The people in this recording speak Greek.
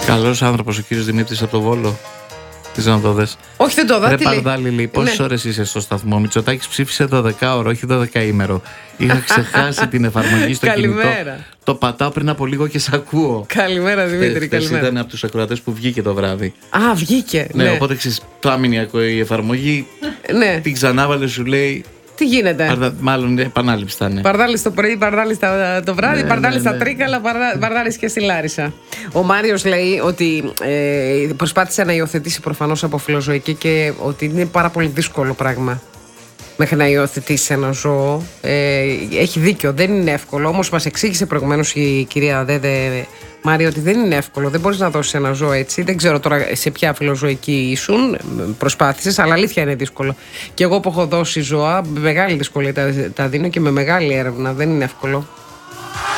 Καλός άνθρωπος ο κύριος Δημήτρης από το Βόλο. Τι να το δες. Όχι, δεν το δω. Ρε Παρδάλη, λέει, πόσες ώρες είσαι στο σταθμό? Μητσοτάκης ψήφισε 12ωρο, όχι 12ήμερο. Είχα ξεχάσει την εφαρμογή στο κινητό. Το πατάω πριν από λίγο και σ' ακούω. Καλημέρα, Δημήτρη. Καλημέρα. Ήταν από τους ακροατές που βγήκε το βράδυ. Α, βγήκε. Ναι, οπότε ξέρεις, το άμυνιακό η εφαρμογή. Ναι. Την ξανάβαλε, σου λέει. Τι γίνεται? Μάλλον επανάληψη θα είναι. Παρδάλης το πρωί, Παρδάλης το βράδυ, Παρδάλης στα Τρίκαλα, Παρδάλης και στη Λάρισα. Ο Μάριος λέει ότι προσπάθησε να υιοθετήσει προφανώς από φιλοζωική και ότι είναι πάρα πολύ δύσκολο πράγμα μέχρι να υιοθετήσει ένα ζώο. Έχει δίκιο, δεν είναι εύκολο. Όμως μας εξήγησε προηγουμένως η κυρία Δέδε Μάρια ότι δεν είναι εύκολο. Δεν μπορείς να δώσεις ένα ζώο έτσι. Δεν ξέρω τώρα σε ποια φιλοζωική ήσουν, προσπάθησες, αλλά αλήθεια είναι δύσκολο. Και εγώ που έχω δώσει ζώα, με μεγάλη δυσκολία τα δίνω και με μεγάλη έρευνα. Δεν είναι εύκολο.